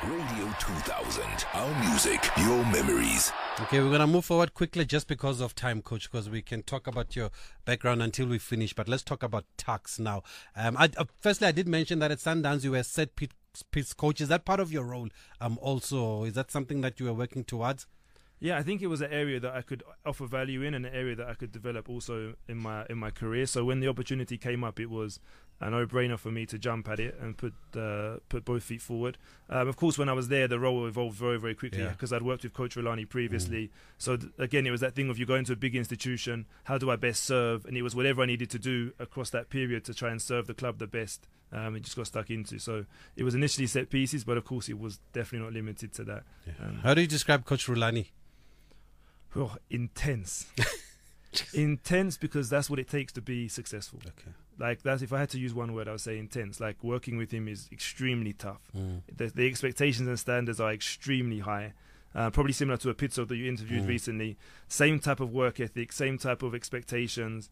Radio 2000. Our music, your memories. Okay, we're going to move forward quickly just because of time, Coach, because we can talk about your background until we finish. But let's talk about Tuks now. Firstly, I did mention that at Sundowns you were set piece coach. Is that part of your role also? Is that something that you were working towards? Yeah, I think it was an area that I could offer value in, and an area that I could develop also in my career. So when the opportunity came up, it was a no-brainer for me to jump at it and put both feet forward. Of course, when I was there, the role evolved very, very quickly because I'd worked with Coach Rulani previously. So again, it was that thing of you go into a big institution, how do I best serve? And it was whatever I needed to do across that period to try and serve the club the best. It just got stuck into. So it was initially set pieces, but of course it was definitely not limited to that. Yeah. How do you describe Coach Rulani? Oh, intense. Intense, because that's what it takes to be successful. Okay. Like, that's, if I had to use one word, I would say intense. Like, working with him is extremely tough. The expectations and standards are extremely high. Probably similar to a Pitso that you interviewed recently. Same type of work ethic, same type of expectations.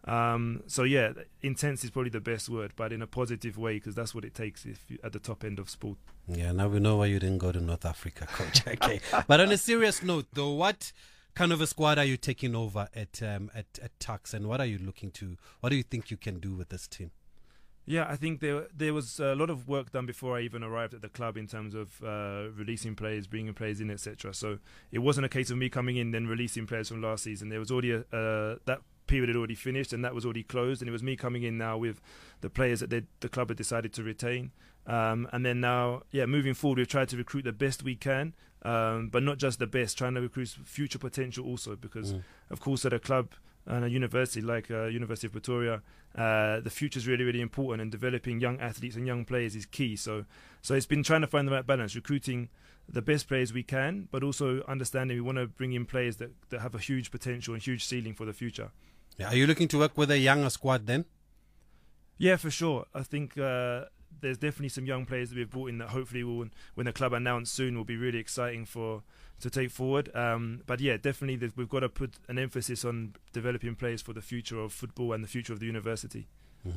So yeah, intense is probably the best word, but in a positive way, because that's what it takes if you, at the top end of sport. Yeah, now we know why you didn't go to North Africa, Coach. Okay. But on a serious note, though, what kind of a squad are you taking over at Tuks, and what do you think you can do with this team? Yeah, I think there was a lot of work done before I even arrived at the club in terms of releasing players, bringing players in, etc. So it wasn't a case of me coming in then releasing players from last season. There was already that period had already finished and that was already closed, and it was me coming in now with the players that the club had decided to retain. And then now, moving forward, we've tried to recruit the best we can, but not just the best, trying to recruit future potential also, because of course at a club and a university like University of Pretoria, the future is really, really important, and developing young athletes and young players is key. So it's been trying to find the right balance, recruiting the best players we can, but also understanding we want to bring in players that have a huge potential and huge ceiling for the future. Yeah. Are you looking to work with a younger squad then? Yeah, for sure. I think there's definitely some young players that we've brought in that hopefully will, when the club announced soon, will be really exciting to take forward. But yeah, definitely we've got to put an emphasis on developing players for the future of football and the future of the university.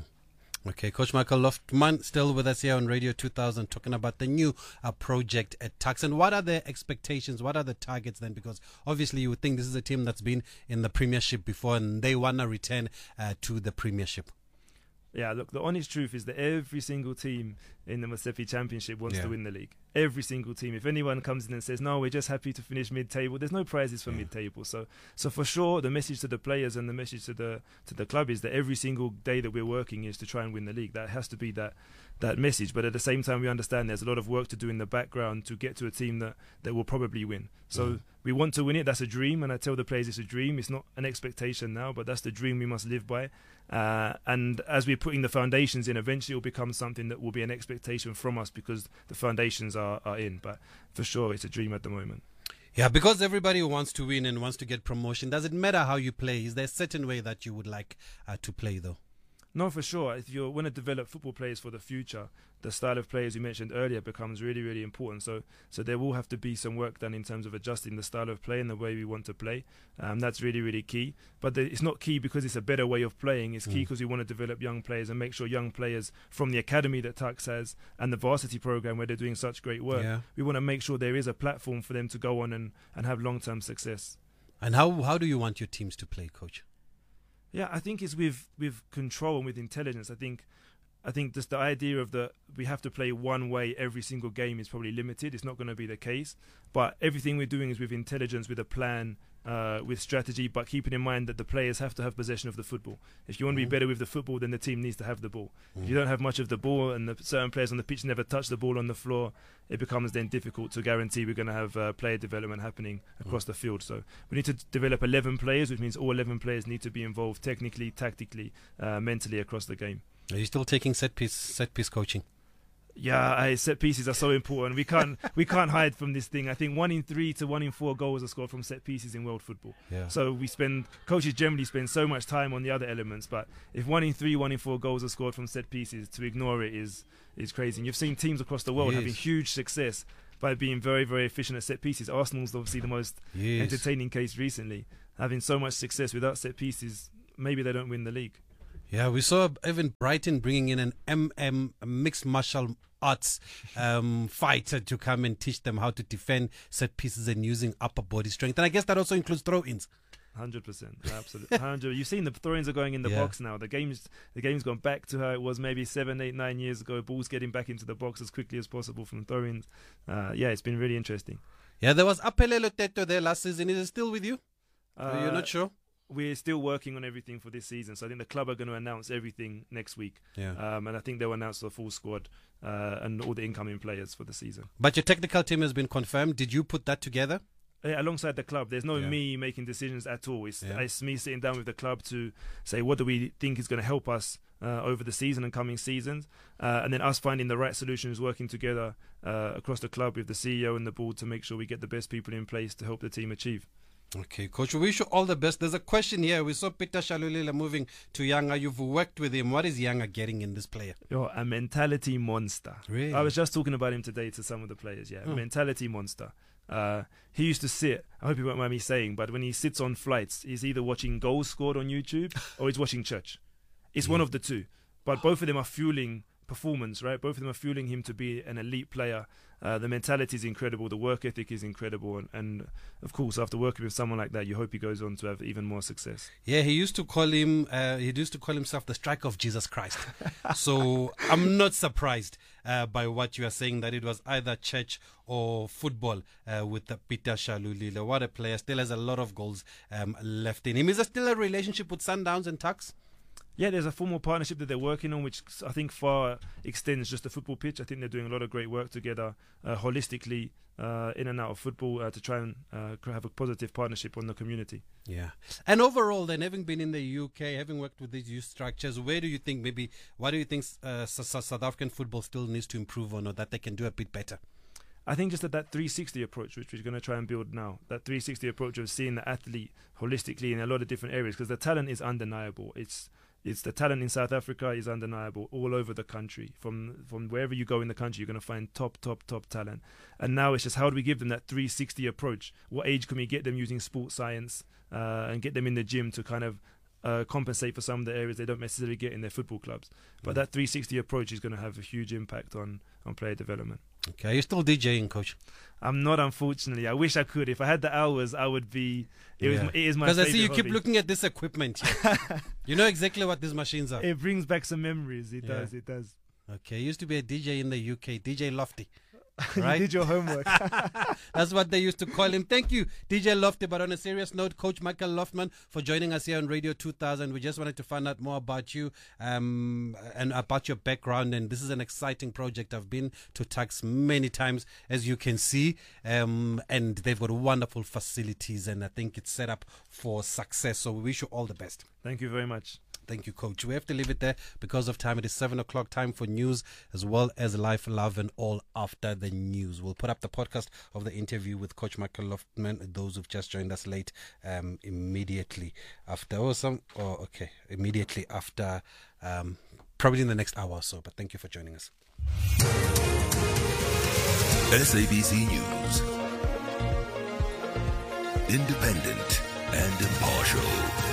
Okay, Coach Michael Loftman still with us here on Radio 2000 talking about the new project at Tuks. And what are the expectations? What are the targets then? Because obviously you would think this is a team that's been in the Premiership before and they want to return to the Premiership. Yeah, look, the honest truth is that every single team in the Masepi Championship wants to win the league. Every single team. If anyone comes in and says, no, we're just happy to finish mid-table, there's no prizes for mid-table. So for sure, the message to the players and the message to the club is that every single day that we're working is to try and win the league. That has to be that message. But at the same time, we understand there's a lot of work to do in the background to get to a team that will probably win. So we want to win it. That's a dream. And I tell the players it's a dream. It's not an expectation now, but that's the dream we must live by. And as we're putting the foundations in, eventually it will become something that will be an expectation from us because the foundations are in. But for sure, it's a dream at the moment. Yeah, because everybody wants to win and wants to get promotion. Does it matter how you play? Is there a certain way that you would like to play, though? No, for sure. If you want to develop football players for the future, the style of players you mentioned earlier becomes really, really important. So there will have to be some work done in terms of adjusting the style of play and the way we want to play. That's really, really key. But it's not key because it's a better way of playing. It's key because we want to develop young players and make sure young players from the academy that Tuks has and the varsity program where they're doing such great work, we want to make sure there is a platform for them to go on and have long-term success. And how do you want your teams to play, Coach? Yeah, I think it's with control and with intelligence. I think just the idea of we have to play one way every single game is probably limited. It's not going to be the case. But everything we're doing is with intelligence, with a plan, with strategy, but keeping in mind that the players have to have possession of the football. If you want to be better with the football, then the team needs to have the ball. If you don't have much of the ball and the certain players on the pitch never touch the ball on the floor, it becomes then difficult to guarantee we're going to have player development happening across the field. So we need to develop 11 players, which means all 11 players need to be involved technically, tactically, mentally across the game. Are you still taking set piece coaching? Yeah, set pieces are so important. We can't hide from this thing. I think 1 in 3 to 1 in 4 goals are scored from set pieces in world football. Yeah. So coaches generally spend so much time on the other elements, but if 1 in 3, 1 in 4 goals are scored from set pieces, to ignore it is crazy. And you've seen teams across the world having huge success by being very, very efficient at set pieces. Arsenal's obviously the most entertaining case recently, having so much success without set pieces. Maybe they don't win the league. Yeah, we saw even Brighton bringing in an MM, a mixed martial arts fighter to come and teach them how to defend set pieces and using upper body strength. And I guess that also includes throw-ins. 100%, absolutely. 100. You've seen the throw-ins are going in the box now. The game's gone back to how it was maybe 7, 8, 9 years ago. Balls getting back into the box as quickly as possible from throw-ins. It's been really interesting. Yeah, there was Apelelo Teto there last season. Is it still with you? You're not sure? We're still working on everything for this season. So I think the club are going to announce everything next week. Yeah. And I think they'll announce the full squad and all the incoming players for the season. But your technical team has been confirmed. Did you put that together? Alongside the club, there's no me making decisions at all. It's me sitting down with the club to say what do we think is going to help us over the season and coming seasons, and then us finding the right solutions, working together across the club with the CEO and the board to make sure we get the best people in place to help the team achieve. Okay, Coach, we wish you all the best. There's a question here. We saw Peter Shalulile moving to Yanga. You've worked with him. What is Yanga getting in this player? A mentality monster. Really? I was just talking about him today to some of the players. Mentality monster. He used to sit, I hope you won't mind me saying, but when he sits on flights, he's either watching goals scored on YouTube or he's watching church. It's one of the two. But both of them are fueling performance, right? Both of them are fueling him to be an elite player. The mentality is incredible. The work ethic is incredible. And of course, after working with someone like that, you hope he goes on to have even more success. Yeah, he used to call himself the striker of Jesus Christ. So I'm not surprised by what you are saying, that it was either church or football with Peter Shalulile. What a player. Still has a lot of goals left in him. Is there still a relationship with Sundowns and Tuks? Yeah, there's a formal partnership that they're working on, which I think far extends just the football pitch. I think they're doing a lot of great work together, holistically, in and out of football, to try and have a positive partnership on the community. Yeah. And overall, then, having been in the UK, having worked with these youth structures, what do you think South African football still needs to improve on, or that they can do a bit better? I think just that 360 approach, which we're going to try and build now, that 360 approach of seeing the athlete holistically in a lot of different areas, because the talent is undeniable. It's the talent in South Africa is undeniable all over the country. From wherever you go in the country, you're going to find top talent. And now it's just how do we give them that 360 approach? What age can we get them using sports science and get them in the gym to kind of compensate for some of the areas they don't necessarily get in their football clubs? But that 360 approach is going to have a huge impact on player development. Okay, are you still DJing, Coach? I'm not, unfortunately. I wish I could. If I had the hours, I would be. It is my favorite. Because I see you keep looking at this equipment here. You know exactly what these machines are. It brings back some memories. It does. Okay, used to be a DJ in the UK, DJ Lofty. Right? You did your homework. That's what they used to call him. Thank you, DJ Lofty. But on a serious note, Coach Michael Loftman, for joining us here on Radio 2000. We just wanted to find out more about you and about your background. And this is an exciting project. I've been to Tuks many times, as you can see. And they've got wonderful facilities. And I think it's set up for success. So we wish you all the best. Thank you very much. Thank you, Coach. We have to leave it there because of time. It is 7 o'clock, time for news as well as Life, Love and All after the news. We'll put up the podcast of the interview with Coach Michael Loftman, those who've just joined us late, immediately after, immediately after, probably in the next hour or so. But thank you for joining us. SABC News. Independent and impartial.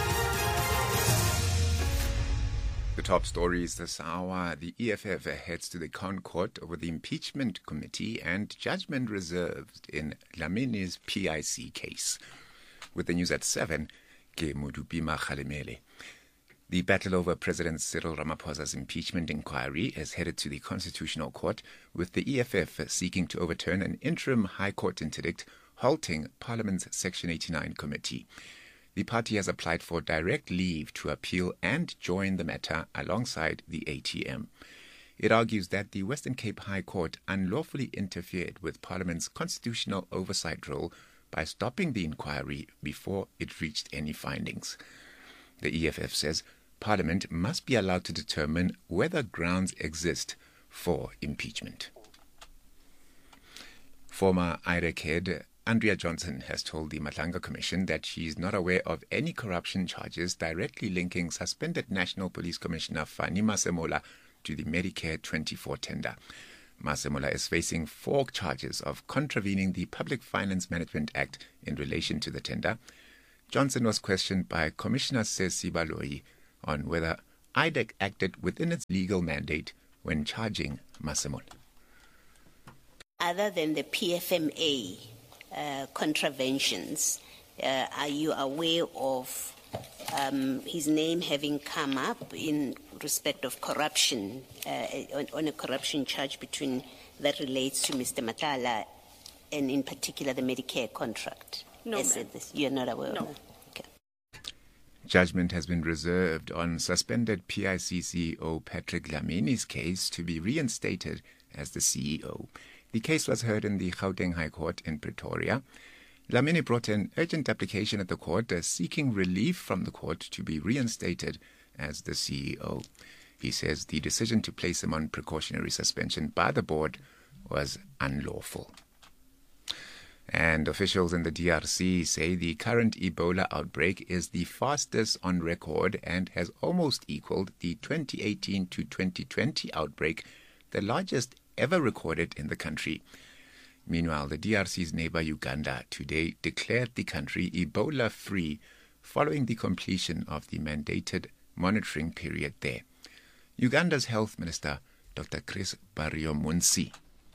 The top stories this hour. The EFF heads to the Crown Court over the impeachment committee and judgment reserved in Dlamine's PIC case. With the news at 7, Ke Modupima Khalemele. The battle over President Cyril Ramaphosa's impeachment inquiry is headed to the Constitutional Court, with the EFF seeking to overturn an interim High Court interdict halting Parliament's Section 89 committee. The party has applied for direct leave to appeal and join the matter alongside the ATM. It argues that the Western Cape High Court unlawfully interfered with Parliament's constitutional oversight role by stopping the inquiry before it reached any findings. The EFF says Parliament must be allowed to determine whether grounds exist for impeachment. Former IREC head Andrea Johnson has told the Matlanga Commission that she is not aware of any corruption charges directly linking suspended National Police Commissioner Fani Masemola to the Medicare 24 tender. Masemola is facing 4 charges of contravening the Public Finance Management Act in relation to the tender. Johnson was questioned by Commissioner Sesi Baloyi on whether IDEC acted within its legal mandate when charging Masemola. Other than the PFMA contraventions, are you aware of his name having come up in respect of corruption, on a corruption charge that relates to Mr. Matala, and in particular the Medicare contract? No, ma'am. You're not aware No. of that? Okay. Judgment has been reserved on suspended PIC CEO Patrick Dlamini's case to be reinstated as the CEO. The case was heard in the Gauteng High Court in Pretoria. Dlamini brought an urgent application at the court seeking relief from the court to be reinstated as the CEO. He says the decision to place him on precautionary suspension by the board was unlawful. And officials in the DRC say the current Ebola outbreak is the fastest on record and has almost equaled the 2018 to 2020 outbreak, the largest ever recorded in the country. Meanwhile, the DRC's neighbor Uganda today declared the country Ebola-free following the completion of the mandated monitoring period there. Uganda's Health Minister, Dr. Chris Baryomunsi.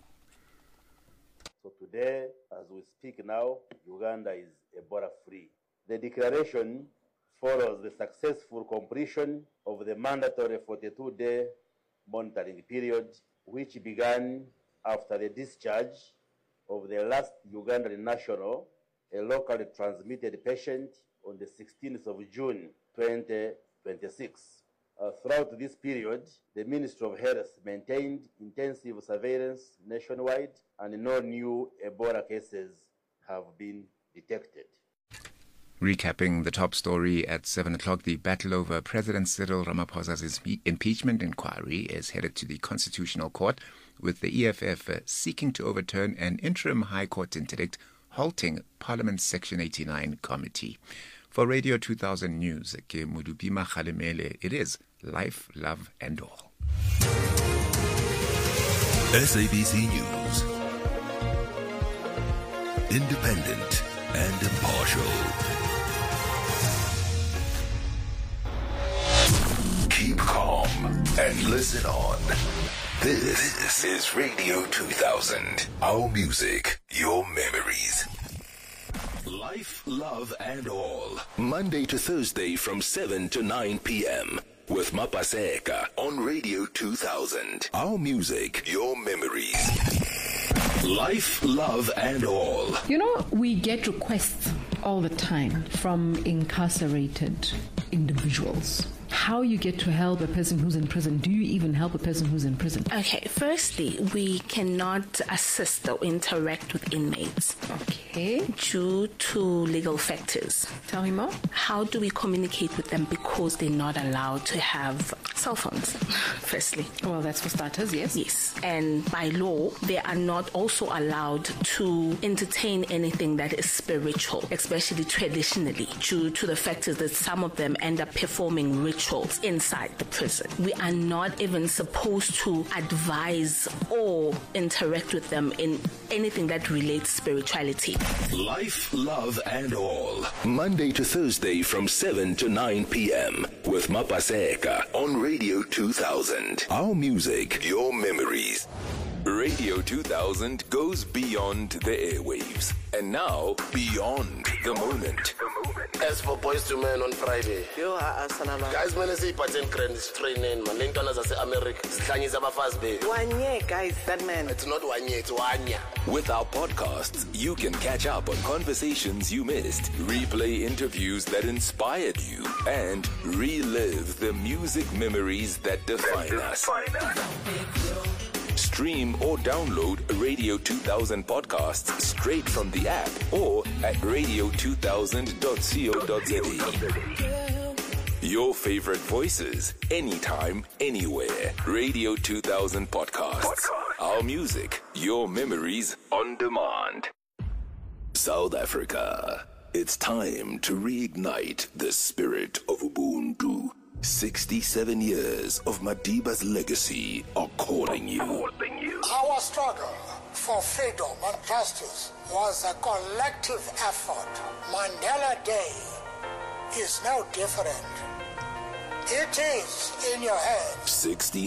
So today, as we speak now, Uganda is Ebola-free. The declaration follows the successful completion of the mandatory 42-day monitoring period, which began after the discharge of the last Ugandan national, a locally transmitted patient, on the 16th of June 2026. Throughout this period, the Ministry of Health maintained intensive surveillance nationwide, and no new Ebola cases have been detected. Recapping the top story at 7 o'clock, the battle over President Cyril Ramaphosa's impeachment inquiry is headed to the Constitutional Court, with the EFF seeking to overturn an interim High Court interdict halting Parliament's Section 89 committee. For Radio 2000 News, ke Mudupima Khalemele, it is Life, Love and All. SABC News. Independent and impartial. Keep calm and listen on. This is Radio 2000. Our music, your memories. Life, Love and All. Monday to Thursday from 7 to 9 p.m. with Mapaseka on Radio 2000. Our music, your memories. Life, Love and All. You know, we get requests all the time from incarcerated individuals. How you get to help a person who's in prison? Do you even help a person who's in prison? Okay, firstly, we cannot assist or interact with inmates. Okay. Due to legal factors. Tell me more. How do we communicate with them? Because they're not allowed to have cell phones, firstly. Well, that's for starters, yes. Yes. And by law, they are not also allowed to entertain anything that is spiritual, especially traditionally, due to the factors that some of them end up performing rituals inside the prison. We are not even supposed to advise or interact with them in anything that relates spirituality. Life, Love and All. Monday to Thursday from 7 to 9 p.m. with Mapaseka on Radio 2000. Our music, your memories. Radio 2000 goes beyond the airwaves and now beyond the moment. As for Boys to Men on Friday, guys, man, is patent training, man. Lincoln as America, One year, guys, that man. It's not 1 year, it's 1 year. With our podcasts, you can catch up on conversations you missed, replay interviews that inspired you, and relive the music memories that define us. Stream or download Radio 2000 podcasts straight from the app or at radio2000.co.za. Your favorite voices, anytime, anywhere. Radio 2000 podcasts. Our music, your memories on demand. South Africa, it's time to reignite the spirit of Ubuntu. 67 years of Madiba's legacy are calling you. Our struggle for freedom and justice was a collective effort. Mandela Day is no different. It is in your head. 60